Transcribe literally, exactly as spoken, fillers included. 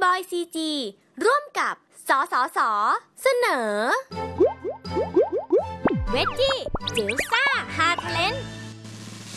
บอยซีจีร่วมกับสสสเสนอเวจจี้จิ๋วซ่า